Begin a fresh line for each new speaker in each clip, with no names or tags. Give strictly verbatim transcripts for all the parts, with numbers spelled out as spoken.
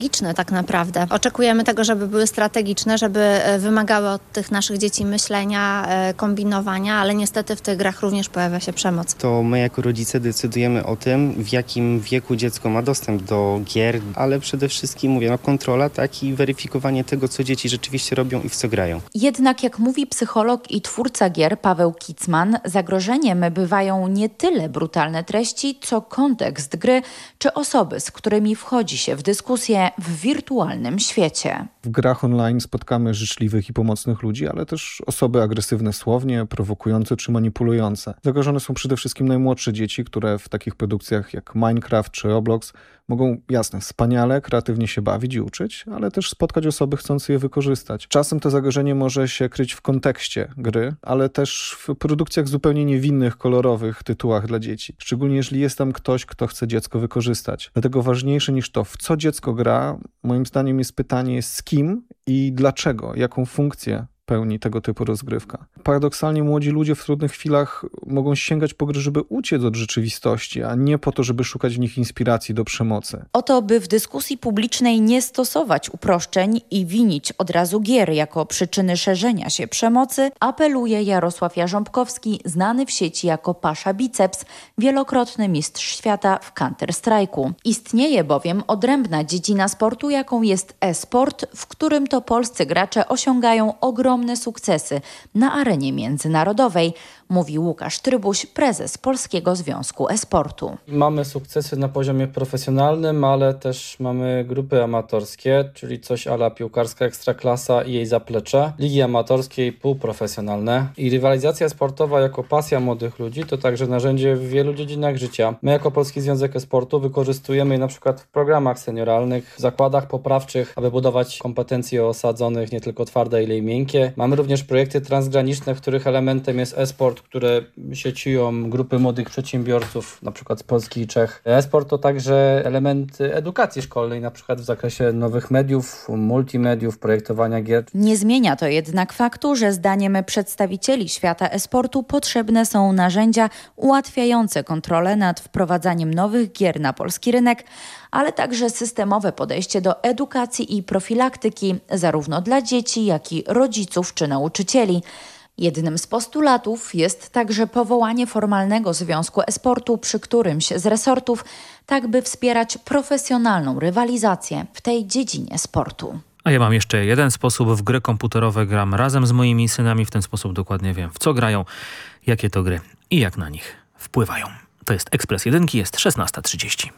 Strategiczne tak naprawdę. Oczekujemy tego, żeby były strategiczne, żeby wymagały od tych naszych dzieci myślenia, kombinowania, ale niestety w tych grach również pojawia się przemoc.
To my jako rodzice decydujemy o tym, w jakim wieku dziecko ma dostęp do gier, ale przede wszystkim mówię, no kontrola, tak, i weryfikowanie tego, co dzieci rzeczywiście robią i w co grają.
Jednak jak mówi psycholog i twórca gier Paweł Kicman, zagrożeniem bywają nie tyle brutalne treści, co kontekst gry czy osoby, z którymi wchodzi się w dyskusję w wirtualnym świecie.
W grach online spotkamy życzliwych i pomocnych ludzi, ale też osoby agresywne słownie, prowokujące czy manipulujące. Zagrożone są przede wszystkim najmłodsze dzieci, które w takich produkcjach jak Minecraft czy Roblox mogą, jasne, wspaniale, kreatywnie się bawić i uczyć, ale też spotkać osoby chcące je wykorzystać. Czasem to zagrożenie może się kryć w kontekście gry, ale też w produkcjach zupełnie niewinnych, kolorowych tytułach dla dzieci. Szczególnie jeżeli jest tam ktoś, kto chce dziecko wykorzystać. Dlatego ważniejsze niż to, w co dziecko gra, moim zdaniem jest pytanie, z kim i dlaczego, jaką funkcję pełni tego typu rozgrywka. Paradoksalnie młodzi ludzie w trudnych chwilach mogą sięgać po gry, żeby uciec od rzeczywistości, a nie po to, żeby szukać w nich inspiracji do przemocy.
O to, by w dyskusji publicznej nie stosować uproszczeń i winić od razu gier jako przyczyny szerzenia się przemocy, apeluje Jarosław Jarząbkowski, znany w sieci jako Pasza Biceps, wielokrotny mistrz świata w Counter-Strike'u. Istnieje bowiem odrębna dziedzina sportu, jaką jest e-sport, w którym to polscy gracze osiągają ogromne sukcesy na arenie międzynarodowej, mówi Łukasz Trybuś, prezes Polskiego Związku E-Sportu.
Mamy sukcesy na poziomie profesjonalnym, ale też mamy grupy amatorskie, czyli coś a la piłkarska ekstraklasa i jej zaplecze, ligi amatorskie i półprofesjonalne. I rywalizacja sportowa jako pasja młodych ludzi to także narzędzie w wielu dziedzinach życia. My jako Polski Związek E-Sportu wykorzystujemy je na przykład w programach senioralnych, w zakładach poprawczych, aby budować kompetencje osadzonych nie tylko twarde, ale i miękkie. Mamy również projekty transgraniczne, w których elementem jest e-sport, które sieciują grupy młodych przedsiębiorców, na przykład z Polski i Czech. E-sport to także element edukacji szkolnej, na przykład w zakresie nowych mediów, multimediów, projektowania gier.
Nie zmienia to jednak faktu, że zdaniem przedstawicieli świata e-sportu potrzebne są narzędzia ułatwiające kontrolę nad wprowadzaniem nowych gier na polski rynek, ale także systemowe podejście do edukacji i profilaktyki, zarówno dla dzieci, jak i rodziców czy nauczycieli. Jednym z postulatów jest także powołanie formalnego związku e-sportu przy którymś z resortów, tak by wspierać profesjonalną rywalizację w tej dziedzinie sportu.
A ja mam jeszcze jeden sposób. W gry komputerowe gram razem z moimi synami. W ten sposób dokładnie wiem, w co grają, jakie to gry i jak na nich wpływają. To jest Ekspres Jedynki, jest szesnasta trzydzieści.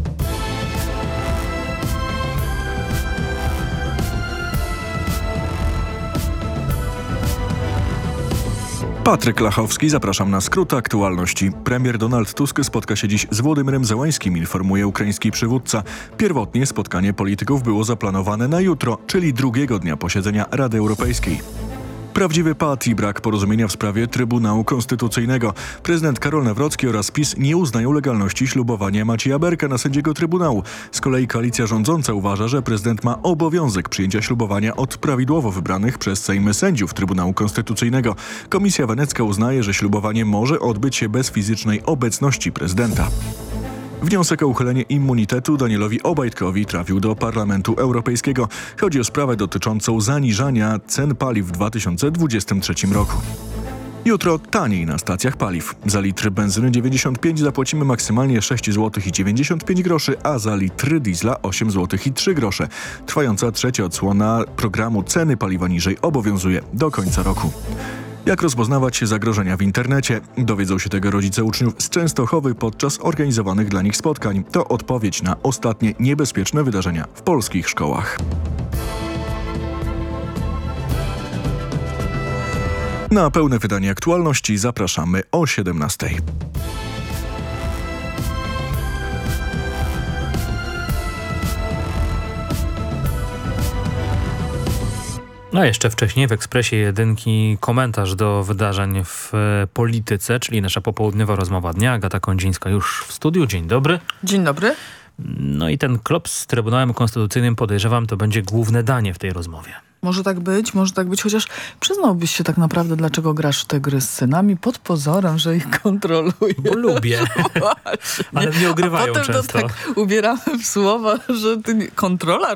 Patryk Lachowski, zapraszam na skrót aktualności. Premier Donald Tusk spotka się dziś z Włodymyrem Zełańskim, informuje ukraiński przywódca. Pierwotnie spotkanie polityków było zaplanowane na jutro, czyli drugiego dnia posiedzenia Rady Europejskiej. Prawdziwy pad i brak porozumienia w sprawie Trybunału Konstytucyjnego. Prezydent Karol Nawrocki oraz PiS nie uznają legalności ślubowania Macieja Berka na sędziego Trybunału. Z kolei koalicja rządząca uważa, że prezydent ma obowiązek przyjęcia ślubowania od prawidłowo wybranych przez Sejm sędziów Trybunału Konstytucyjnego. Komisja Wenecka uznaje, że ślubowanie może odbyć się bez fizycznej obecności prezydenta. Wniosek o uchylenie immunitetu Danielowi Obajtkowi trafił do Parlamentu Europejskiego. Chodzi o sprawę dotyczącą zaniżania cen paliw w dwa tysiące dwudziestym trzecim roku. Jutro taniej na stacjach paliw. Za litr benzyny dziewięćdziesiąt pięć zapłacimy maksymalnie sześć złotych i dziewięćdziesiąt pięć groszy, a za litr diesla osiem złotych i trzy grosze. Trwająca trzecia odsłona programu Ceny paliwa niżej obowiązuje do końca roku. Jak rozpoznawać zagrożenia w internecie? Dowiedzą się tego rodzice uczniów z Częstochowy podczas organizowanych dla nich spotkań. To odpowiedź na ostatnie niebezpieczne wydarzenia w polskich szkołach. Na pełne wydanie aktualności zapraszamy o siedemnastej.
A jeszcze wcześniej w Ekspresie Jedynki komentarz do wydarzeń w polityce, czyli nasza popołudniowa rozmowa dnia. Agata Kondzińska już w studiu. Dzień dobry.
Dzień dobry.
No i ten klop z Trybunałem Konstytucyjnym, podejrzewam, to będzie główne danie w tej rozmowie.
Może tak być, może tak być, chociaż przyznałbyś się tak naprawdę, dlaczego grasz w te gry z synami pod pozorem, że ich kontrolujesz.
Bo lubię, ale mnie ogrywają
A potem
często.
to tak ubieramy w słowa, że ty nie, kontrola